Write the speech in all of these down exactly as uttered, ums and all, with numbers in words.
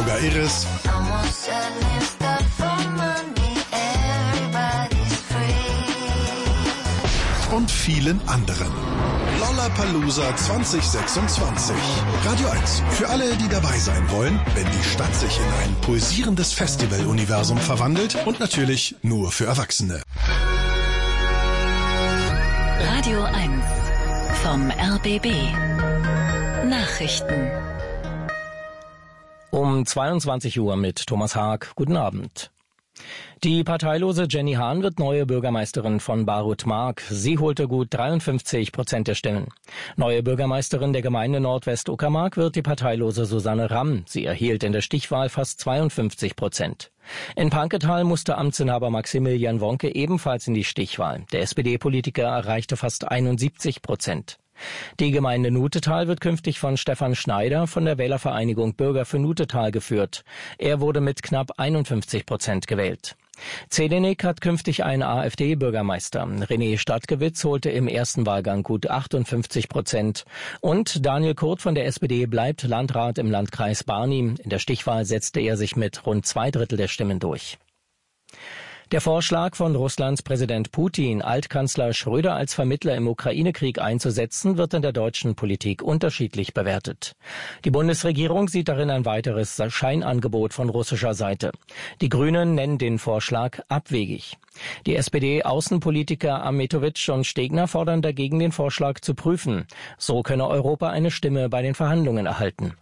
Yoga Iris und vielen anderen. Lollapalooza zwanzig sechsundzwanzig. Radio eins. Für alle, die dabei sein wollen, wenn die Stadt sich in ein pulsierendes Festival-Universum verwandelt und natürlich nur für Erwachsene. Radio eins vom R B B. Nachrichten. Um zweiundzwanzig Uhr mit Thomas Haag. Guten Abend. Die parteilose Jenny Hahn wird neue Bürgermeisterin von Barut-Mark. Sie holte gut dreiundfünfzig Prozent der Stimmen. Neue Bürgermeisterin der Gemeinde Nordwest-Uckermark wird die parteilose Susanne Ramm. Sie erhielt in der Stichwahl fast zweiundfünfzig Prozent. In Panketal musste Amtsinhaber Maximilian Wonke ebenfalls in die Stichwahl. Der S P D-Politiker erreichte fast einundsiebzig Prozent. Die Gemeinde Nutetal wird künftig von Stefan Schneider von der Wählervereinigung Bürger für Nutetal geführt. Er wurde mit knapp einundfünfzig Prozent gewählt. Zelenik hat künftig einen AfD-Bürgermeister. René Stadtgewitz holte im ersten Wahlgang gut achtundfünfzig Prozent. Und Daniel Kurt von der S P D bleibt Landrat im Landkreis Barnim. In der Stichwahl setzte er sich mit rund zwei Drittel der Stimmen durch. Der Vorschlag von Russlands Präsident Putin, Altkanzler Schröder als Vermittler im Ukraine-Krieg einzusetzen, wird in der deutschen Politik unterschiedlich bewertet. Die Bundesregierung sieht darin ein weiteres Scheinangebot von russischer Seite. Die Grünen nennen den Vorschlag abwegig. Die S P D-Außenpolitiker Ametovic und Stegner fordern dagegen, den Vorschlag zu prüfen. So könne Europa eine Stimme bei den Verhandlungen erhalten.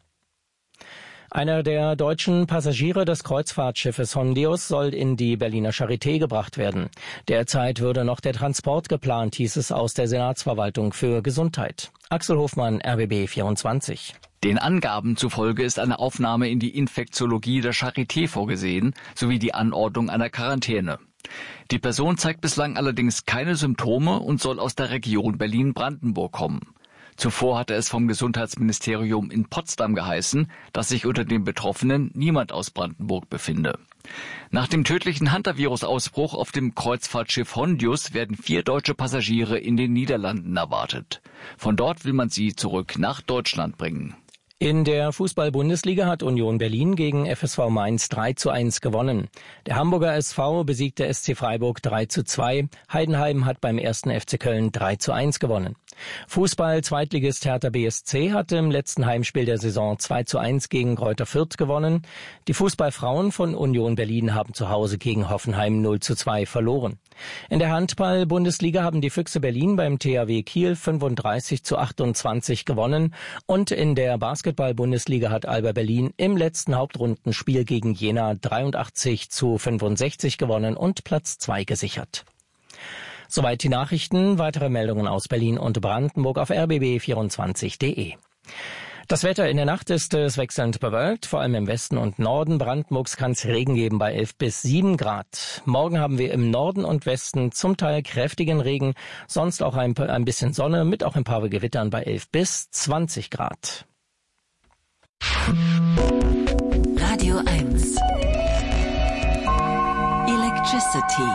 Einer der deutschen Passagiere des Kreuzfahrtschiffes Hondius soll in die Berliner Charité gebracht werden. Derzeit würde noch der Transport geplant, hieß es aus der Senatsverwaltung für Gesundheit. Axel Hofmann, R B B vierundzwanzig. Den Angaben zufolge ist eine Aufnahme in die Infektiologie der Charité vorgesehen, sowie die Anordnung einer Quarantäne. Die Person zeigt bislang allerdings keine Symptome und soll aus der Region Berlin-Brandenburg kommen. Zuvor hatte es vom Gesundheitsministerium in Potsdam geheißen, dass sich unter den Betroffenen niemand aus Brandenburg befinde. Nach dem tödlichen Hantavirus-Ausbruch auf dem Kreuzfahrtschiff Hondius werden vier deutsche Passagiere in den Niederlanden erwartet. Von dort will man sie zurück nach Deutschland bringen. In der Fußball-Bundesliga hat Union Berlin gegen F S V Mainz drei zu eins gewonnen. Der Hamburger S V besiegte S C Freiburg drei zu zwei. Heidenheim hat beim ersten F C Köln drei zu eins gewonnen. Fußball-Zweitligist Hertha B S C hatte im letzten Heimspiel der Saison zwei zu eins gegen Greuther Fürth gewonnen. Die Fußballfrauen von Union Berlin haben zu Hause gegen Hoffenheim null zu zwei verloren. In der Handball-Bundesliga haben die Füchse Berlin beim T H W Kiel fünfunddreißig zu achtundzwanzig gewonnen und in der Basketball-Bundesliga hat Alba Berlin im letzten Hauptrundenspiel gegen Jena dreiundachtzig zu fünfundsechzig gewonnen und Platz zwei gesichert. Soweit die Nachrichten. Weitere Meldungen aus Berlin und Brandenburg auf r b b vierundzwanzig punkt d e. Das Wetter in der Nacht ist es wechselnd bewölkt, vor allem im Westen und Norden Brandenburgs kann es Regen geben bei elf bis sieben Grad. Morgen haben wir im Norden und Westen zum Teil kräftigen Regen, sonst auch ein, ein bisschen Sonne mit auch ein paar Gewittern bei elf bis zwanzig Grad. Radio eins Electricity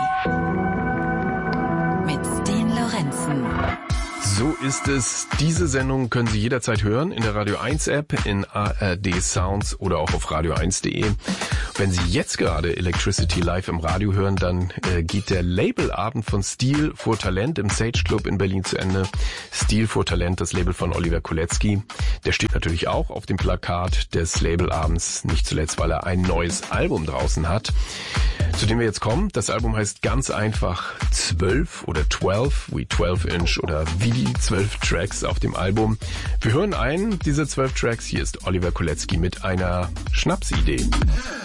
mit Sten Lorenzen. So ist es. Diese Sendung können Sie jederzeit hören in der Radio eins App, in A R D Sounds oder auch auf radio eins punkt de. Wenn Sie jetzt gerade Electricity live im Radio hören, dann äh, geht der Labelabend von Stil vor Talent im Sage Club in Berlin zu Ende. Stil vor Talent, das Label von Oliver Kolecki. Der steht natürlich auch auf dem Plakat des Labelabends, nicht zuletzt, weil er ein neues Album draußen hat, zu dem wir jetzt kommen. Das Album heißt ganz einfach zwölf oder zwölf, wie zwölf Inch oder wie die zwölf Tracks auf dem Album. Wir hören einen dieser zwölf Tracks. Hier ist Oliver Kolecki mit einer Schnapsidee.